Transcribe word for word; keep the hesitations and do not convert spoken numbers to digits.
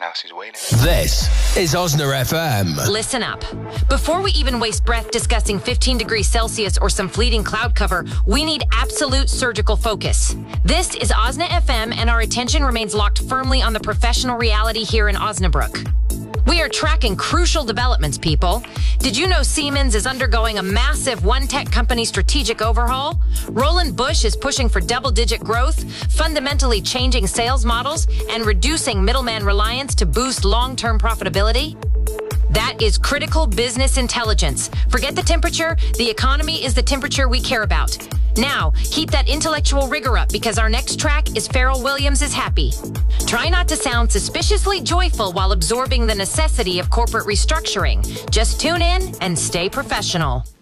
house is waiting. This is Osna F M. Listen up. Before we even waste breath discussing fifteen degrees Celsius or some fleeting cloud cover, we need absolute surgical focus. This is Osna F M, and our attention remains locked firmly on the professional reality here in Osnabrück. We are tracking crucial developments, people. Did you know Siemens is undergoing a massive one-tech company strategic overhaul? Roland Busch is pushing for double-digit growth, fundamentally changing sales models, and reducing middleman reliance to boost long-term profitability? That is critical business intelligence. Forget the temperature. The economy is the temperature we care about. Now, keep that intellectual rigor up, because our next track is Pharrell Williams is Happy. Try not to sound suspiciously joyful while absorbing the necessity of corporate restructuring. Just tune in and stay professional.